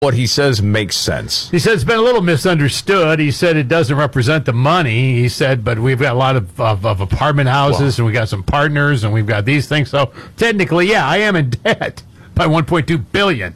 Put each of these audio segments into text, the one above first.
what he says makes sense. He said it's been a little misunderstood. He said it doesn't represent the money. He said, but we've got a lot of apartment houses, and we got some partners, and we've got these things. So technically, yeah, I am in debt by $1.2 billion.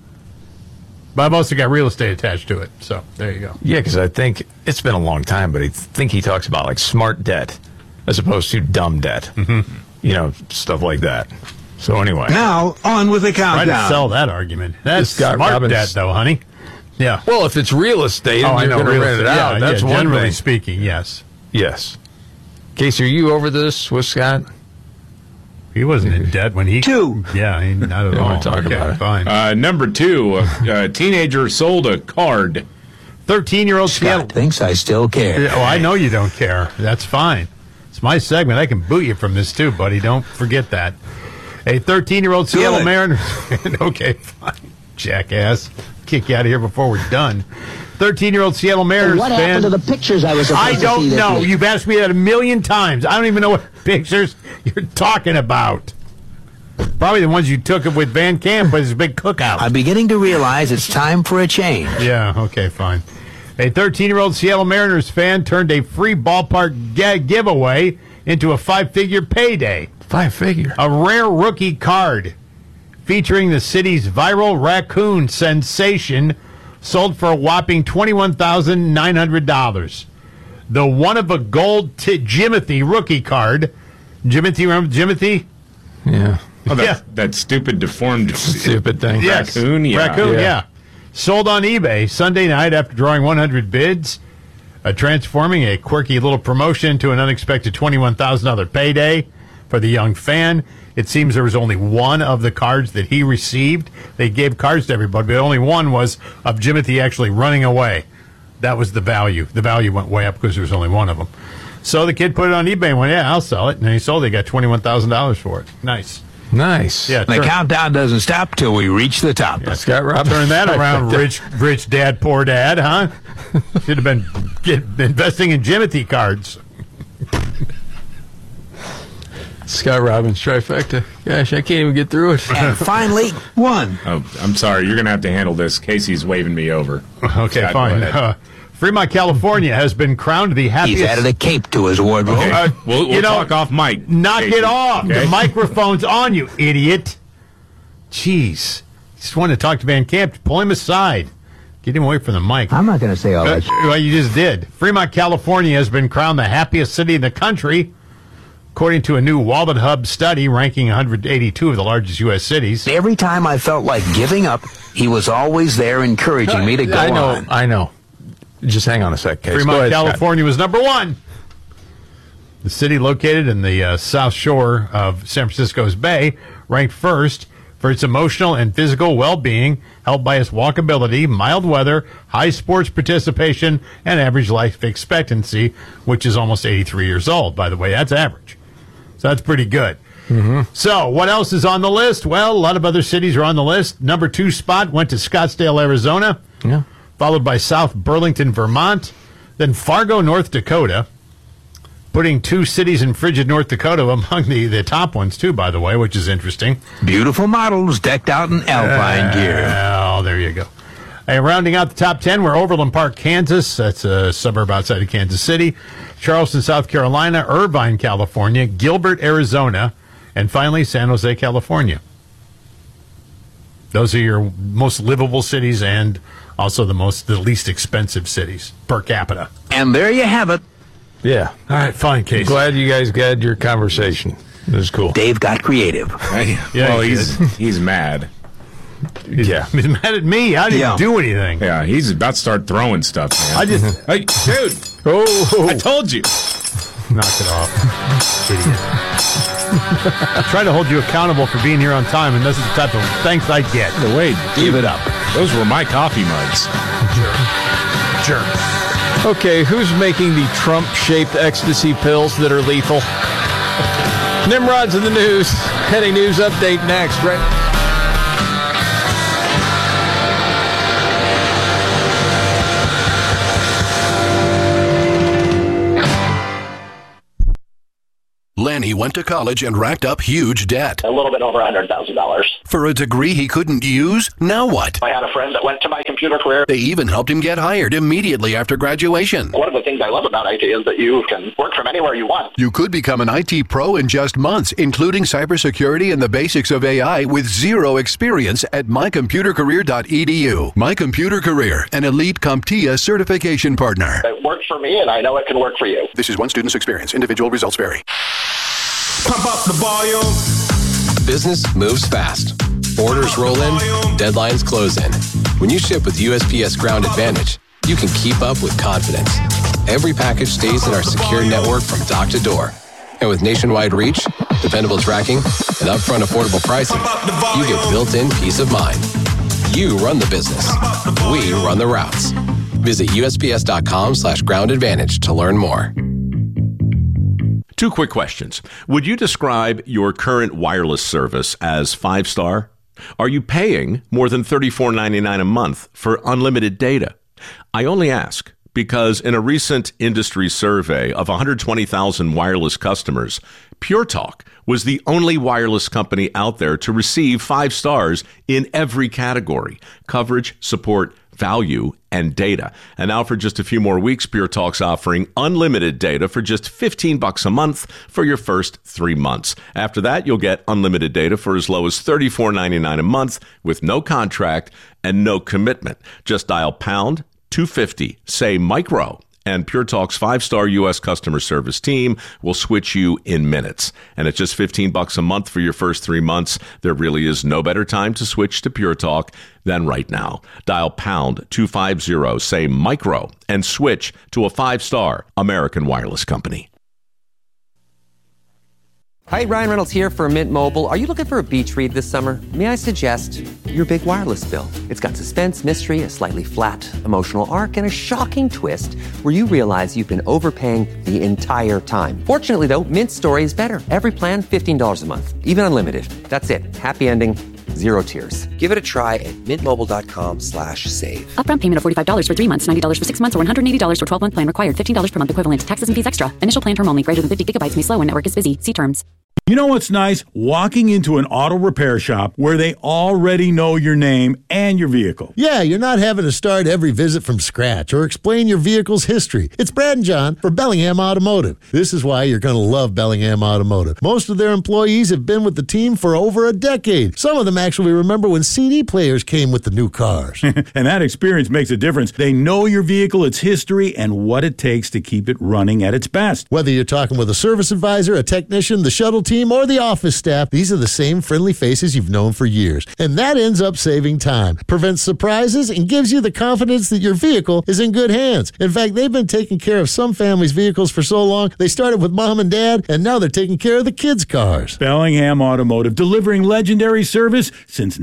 But I've also got real estate attached to it. So there you go. Yeah, because I think it's been a long time, but I think he talks about like smart debt as opposed to dumb debt. Mm-hmm. Stuff like that. So anyway. Now, on with the countdown. Try to sell that argument. That's Scott smart Robbins. debt, though, honey. Yeah. Well, if it's real estate and you're going to rent it out, that's one generally thing. speaking, yes. Yes. Casey, are you over this with Scott? He wasn't in debt when he... Two. Yeah, not at Don't all. wanna talk about it. Fine. Number 2, a teenager sold a card. 13-year-old Scott thinks I still care. Oh, I know you don't care. That's fine. It's my segment. I can boot you from this too, buddy. Don't forget that. A 13-year-old Seattle Mariners... Okay, fine. Jackass. Kick you out of here before we're done. 13-year-old Seattle Mariners What fan... happened to the pictures I was supposed to see? I don't this know. week? You've asked me that a million times. I don't even know what pictures you're talking about. Probably the ones you took with Van Camp, but it's a big cookout. I'm beginning to realize it's time for a change. Yeah, okay, fine. A 13-year-old Seattle Mariners fan turned a free ballpark giveaway into a 5-figure payday. 5-figure. A rare rookie card featuring the city's viral raccoon sensation sold for a whopping $21,900. The one-of-a-gold Jimothy rookie card. Jimothy, remember Jimothy? Yeah. Oh, that stupid, deformed Stupid thing. Yes. raccoon? Yeah. Raccoon, yeah. Sold on eBay Sunday night after drawing 100 bids, transforming a quirky little promotion to an unexpected $21,000 payday for the young fan. It seems there was only one of the cards that he received. They gave cards to everybody, but only one was of Jimothy actually running away. That was the value. The value went way up because there was only one of them. So the kid put it on eBay and went, yeah, I'll sell it. And he sold it. He got $21,000 for it. Nice. Nice. Yeah, The countdown doesn't stop till we reach the top. Yeah, Scott Robbins. Turn that around, rich dad, poor dad, huh? Should have been investing in Jimothy cards. Scott Robbins trifecta. Gosh, I can't even get through it. And finally, one. Oh, I'm sorry. You're going to have to handle this. Casey's waving me over. Okay, Scott, fine. go ahead. Fremont, California has been crowned the happiest... He's added a cape to his wardrobe. Okay. We'll talk off mic. Knock Casey. it off. Okay? The microphone's on, you idiot. Jeez. Just wanted to talk to Van Camp. Pull him aside. Get him away from the mic. I'm not going to say all that. Well, you just did. Fremont, California has been crowned the happiest city in the country, according to a new Wallet Hub study ranking 182 of the largest U.S. cities. Every time I felt like giving up, he was always there encouraging me to go on. I know. Just hang on a sec, Case. Fremont, Go ahead, California was number one. The city located in the south shore of San Francisco's Bay ranked first for its emotional and physical well-being, helped by its walkability, mild weather, high sports participation, and average life expectancy, which is almost 83 years old, by the way. That's average. So that's pretty good. Mm-hmm. So what else is on the list? Well, a lot of other cities are on the list. Number 2 spot went to Scottsdale, Arizona. Yeah. Followed by South Burlington, Vermont, then Fargo, North Dakota, putting 2 cities in frigid North Dakota among the top ones, too, by the way, which is interesting. Beautiful models decked out in alpine gear. Oh, there you go. And rounding out the top 10 were Overland Park, Kansas. That's a suburb outside of Kansas City. Charleston, South Carolina. Irvine, California. Gilbert, Arizona. And finally, San Jose, California. Those are your most livable cities and also the least expensive cities per capita. And there you have it. Yeah. All right, fine, Casey. Glad you guys got your conversation. It was cool. Dave got creative. Well, he's mad. Yeah. He's mad at me. I didn't do anything. Yeah, he's about to start throwing stuff, man. I just... Hey, dude. Oh. I told you. Knock it off. Idiot. I try to hold you accountable for being here on time, and this is the type of thanks I get. Wait, give it up. Those were my coffee mugs. Jerk. Okay, who's making the Trump-shaped ecstasy pills that are lethal? Nimrod's in the news. Heading news update next, right? Lanny went to college and racked up huge debt. A little bit over $100,000. For a degree he couldn't use, now what? I had a friend that went to My Computer Career. They even helped him get hired immediately after graduation. One of the things I love about IT is that you can work from anywhere you want. You could become an IT pro in just months, including cybersecurity and the basics of AI with zero experience at mycomputercareer.edu. My Computer Career, an elite CompTIA certification partner. It worked for me, and I know it can work for you. This is one student's experience. Individual results vary. Pump up the volume. Business moves fast. Orders roll in, deadlines close in. When you ship with USPS Ground Advantage, you can keep up with confidence. Every package stays in our secure network from dock to door. And with nationwide reach, dependable tracking, and upfront affordable pricing, you get built-in peace of mind. You run the business. We run the routes. Visit USPS.com/groundadvantage to learn more. 2 quick questions. Would you describe your current wireless service as 5-star? Are you paying more than $34.99 a month for unlimited data? I only ask because in a recent industry survey of 120,000 wireless customers, Pure Talk was the only wireless company out there to receive 5 stars in every category: coverage, support, value, and data. And now for just a few more weeks, Pure Talk's offering unlimited data for just $15 a month for your first 3 months. After that, you'll get unlimited data for as low as $34.99 a month with no contract and no commitment. Just dial pound 250, say micro, and Pure Talk's 5-star U.S. customer service team will switch you in minutes. And at just $15 a month for your first 3 months, there really is no better time to switch to Pure Talk than right now. Dial pound 250, say micro, and switch to a 5-star American wireless company. Hi, Ryan Reynolds here for Mint Mobile. Are you looking for a beach read this summer? May I suggest your big wireless bill? It's got suspense, mystery, a slightly flat emotional arc, and a shocking twist where you realize you've been overpaying the entire time. Fortunately, though, Mint's story is better. Every plan, $15 a month, even unlimited. That's it. Happy ending. Zero tears. Give it a try at mintmobile.com/save. Upfront payment of $45 for 3 months, $90 for 6 months, or $180 for 12-month plan required. $15 per month equivalent. Taxes and fees extra. Initial plan term only. Greater than 50 gigabytes may slow when network is busy. See terms. You know what's nice? Walking into an auto repair shop where they already know your name and your vehicle. Yeah, you're not having to start every visit from scratch or explain your vehicle's history. It's Brad and John for Bellingham Automotive. This is why you're going to love Bellingham Automotive. Most of their employees have been with the team for over a decade. Some of them actually remember when CD players came with the new cars. And that experience makes a difference. They know your vehicle, its history, and what it takes to keep it running at its best. Whether you're talking with a service advisor, a technician, the shuttle team, or the office staff, these are the same friendly faces you've known for years. And that ends up saving time, prevents surprises, and gives you the confidence that your vehicle is in good hands. In fact, they've been taking care of some families' vehicles for so long, they started with mom and dad, and now they're taking care of the kids' cars. Bellingham Automotive, delivering legendary service since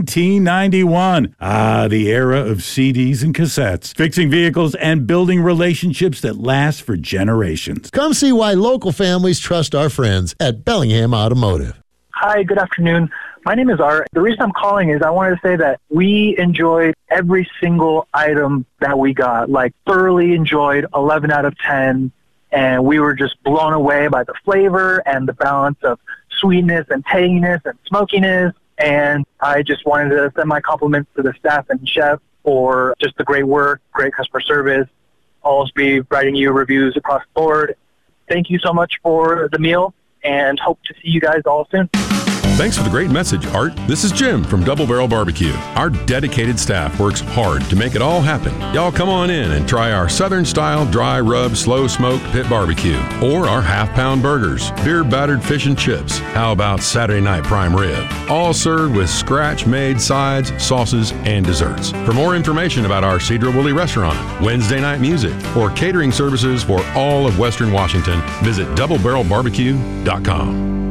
1991. Ah, the era of CDs and cassettes, fixing vehicles and building relationships that last for generations. Come see why local families trust our friends at Bellingham Automotive. Hi, good afternoon. My name is Art. The reason I'm calling is I wanted to say that we enjoyed every single item that we got, like thoroughly enjoyed 11 out of 10, and we were just blown away by the flavor and the balance of sweetness and tanginess and smokiness. And I just wanted to send my compliments to the staff and chef for just the great work, great customer service. I'll also be writing you reviews across the board. Thank you so much for the meal, and hope to see you guys all soon. Thanks for the great message, Art. This is Jim from Double Barrel Barbecue. Our dedicated staff works hard to make it all happen. Y'all come on in and try our Southern-style dry rub, slow smoked pit barbecue, or our half-pound burgers, beer-battered fish and chips. How about Saturday night prime rib? All served with scratch-made sides, sauces, and desserts. For more information about our Cedro Woolley restaurant, Wednesday night music, or catering services for all of Western Washington, visit doublebarrelbarbecue.com.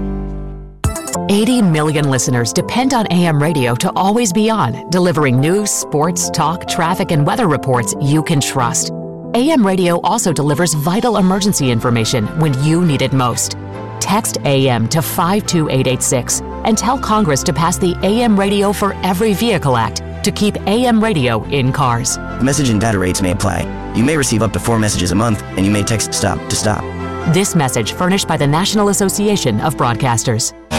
80 million listeners depend on AM radio to always be on, delivering news, sports, talk, traffic, and weather reports you can trust. AM radio also delivers vital emergency information when you need it most. Text AM to 52886 and tell Congress to pass the AM Radio for Every Vehicle Act to keep AM radio in cars. Message and data rates may apply. You may receive up to 4 messages a month, and you may text STOP to stop. This message furnished by the National Association of Broadcasters.